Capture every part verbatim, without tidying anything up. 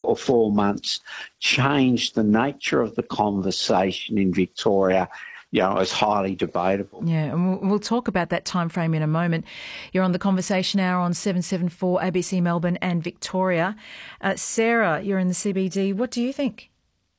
or four months changed the nature of the conversation in Victoria, you know, is highly debatable. Yeah, and we'll, we'll talk about that time frame in a moment. You're on the Conversation Hour on seven seventy-four A B C Melbourne and Victoria. Uh, Sarah, you're in the C B D. What do you think?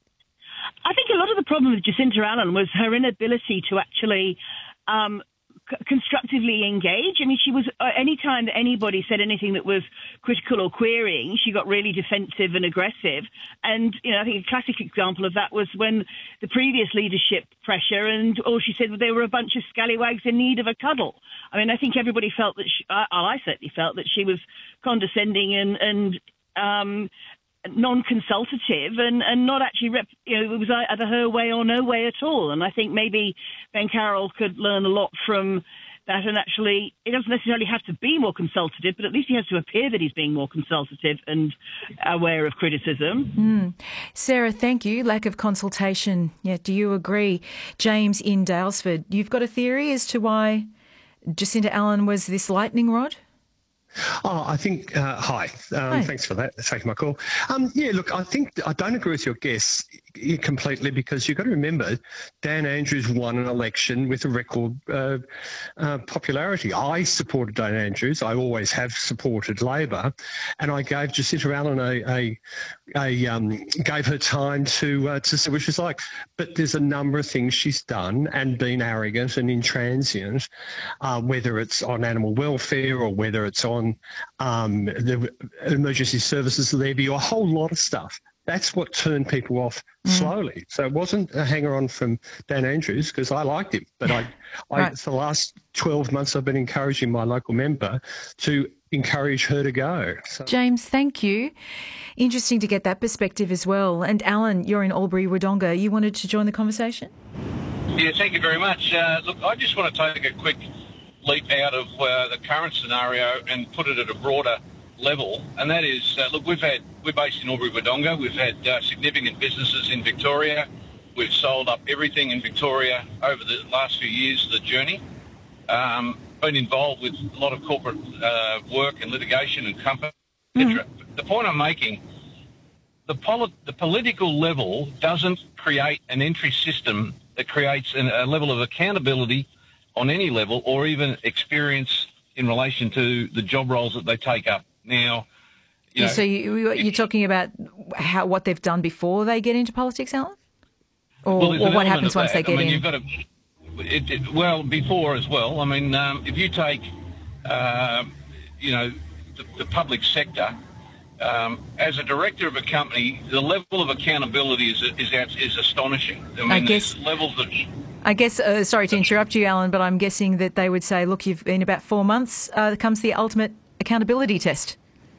I think a lot of the problem with Jacinta Allan was her inability to actually um, c- constructively engage. I mean, she was, uh, any time that anybody said anything that was critical or querying, she got really defensive and aggressive. And, you know, I think a classic example of that was when the previous leadership pressure and all she said was they were a bunch of scallywags in need of a cuddle. I mean, I think everybody felt that, she, I, I certainly felt that she was condescending and, and um, non-consultative and, and not actually, rep, you know, it was either her way or no way at all. And I think maybe Ben Carroll could learn a lot from that, and actually it doesn't necessarily have to be more consultative, but at least he has to appear that he's being more consultative and aware of criticism. Mm. Sarah, thank you. Lack of consultation. Yeah, do you agree? James in Daylesford, you've got a theory as to why Jacinta Allan was this lightning rod? Oh, I think, uh, hi. Um, hi. Thanks for that, taking my call. Um, yeah, look, I think I don't agree with your guess completely, because you've got to remember Dan Andrews won an election with a record uh, uh, popularity. I supported Dan Andrews. I always have supported Labor, and I gave Jacinta Allan a, a, a um, gave her time to uh, to see what she's like. But there's a number of things she's done and been arrogant and intransient, uh, whether it's on animal welfare or whether it's on um, the emergency services levy, or a whole lot of stuff. That's what turned people off mm. slowly. So it wasn't a hanger-on from Dan Andrews, because I liked him. But I, I right. for the last twelve months, I've been encouraging my local member to encourage her to go. So. James, thank you. Interesting to get that perspective as well. And Alan, you're in Albury-Wodonga. You wanted to join the conversation? Yeah, thank you very much. Uh, look, I just want to take a quick leap out of uh, the current scenario and put it at a broader level, and that is, uh, look, we've had, we're based in Albury-Wodonga, we've had uh, significant businesses in Victoria, we've sold up everything in Victoria over the last few years of the journey, um, been involved with a lot of corporate uh, work and litigation and company, et cetera. Mm. The point I'm making, the, polit- the political level doesn't create an entry system that creates an, a level of accountability on any level, or even experience in relation to the job roles that they take up. Now, you know, so you, you're talking about how what they've done before they get into politics, Alan, or, well, or what happens once that. they get I mean, in? You've got to, it, it, well, before as well. I mean, um, if you take, uh, you know, the, the public sector, um, as a director of a company, the level of accountability is is is astonishing. I mean, I guess levels that. I guess, uh, sorry to interrupt you, Alan, but I'm guessing that they would say, look, you've been about four months, uh, comes the ultimate accountability test.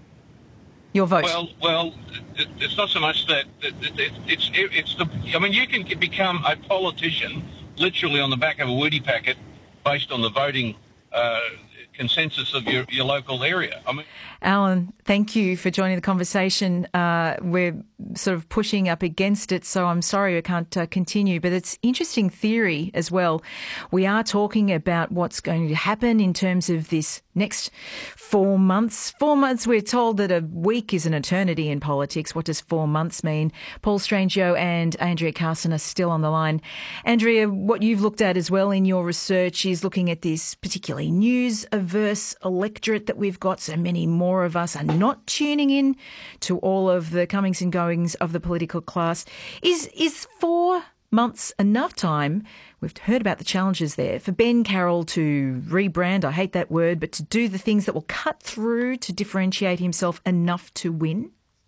Your vote. Well, well, it's not so much that it's it's the. I mean, you can become a politician literally on the back of a woody packet based on the voting uh, consensus of your, your local area. I mean, Alan, thank you for joining the conversation. Uh, we're sort of pushing up against it, so I'm sorry I can't uh, continue, but it's interesting theory as well. We are talking about what's going to happen in terms of this next four months. Four months, we're told that a week is an eternity in politics. What does four months mean? Paul Strangio and Andrea Carson are still on the line. Andrea, what you've looked at as well in your research is looking at this particularly news-averse electorate that we've got. So many more of us are not tuning in to all of the comings and goings of the political class. Is is four months enough time? We've heard about the challenges there for Ben Carroll to rebrand, I hate that word, but to do the things that will cut through to differentiate himself enough to win?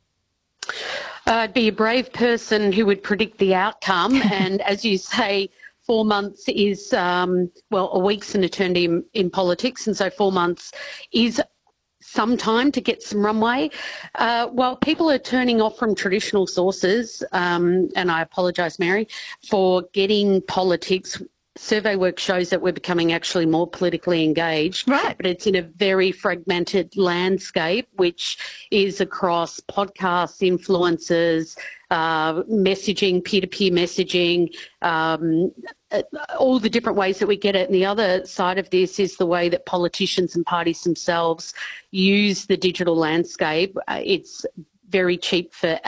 Uh, I'd be a brave person who would predict the outcome. And as you say, four months is, um, well, a week's an eternity in, in politics. And so four months is some time to get some runway. Uh, while people are turning off from traditional sources, um, and I apologise, Mary, for getting politics, survey work shows that we're becoming actually more politically engaged. Right. But it's in a very fragmented landscape, which is across podcasts, influencers, uh, messaging, peer-to-peer messaging, um, all the different ways that we get it. And the other side of this is the way that politicians and parties themselves use the digital landscape. Uh, it's very cheap for